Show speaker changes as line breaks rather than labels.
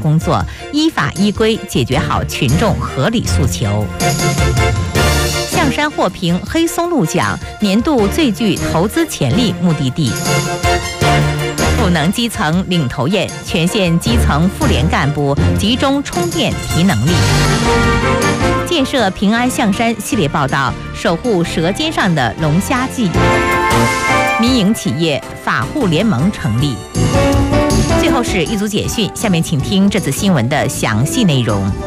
工作，依法依规解决好群众合理诉求。象山获评黑松露奖年度最具投资潜力目的地。赋能基层领头雁，全县基层妇联干部集中充电提能力。建设平安象山系列报道，守护舌尖上的龙虾记。民营企业法护联盟成立。最后是一组简讯，下面请听这次新闻的详细内容。